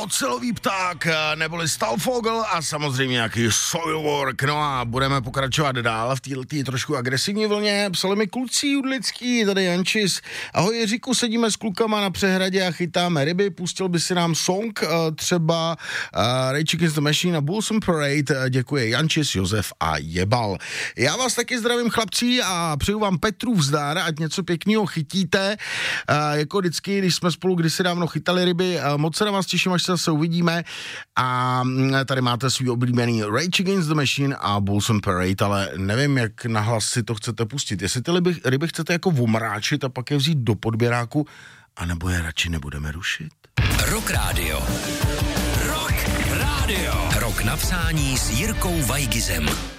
ocelový pták, neboli Stalfogel a samozřejmě nějaký Soilwork. No a budeme pokračovat dál v této trošku agresivní vlně. Psali mi kluci judlický, tady Jančis. Ahoj Jiříku, sedíme s klukama na přehradě a chytáme ryby. Pustil by si nám song, třeba Rage Against the Machine a Bulls on Parade. Děkuji Jančis, Josef a Jebal. Já vás taky zdravím chlapci a přeju vám Petrův zdar, ať něco pěkného chytíte. Jako vždycky, když jsme spolu kdysi dávno chytali ryby, moc se na vás těším, až se zase uvidíme. A tady máte svůj oblíbený Rage Against the Machine a Bulls on Parade, ale nevím, jak nahlas si to chcete pustit. Jestli ty ryby chcete jako omráčit a pak je vzít do podběráku, anebo je radši nebudeme rušit. Rock Radio. Rock Radio. Rock na přání s Jirkou Vajgizem.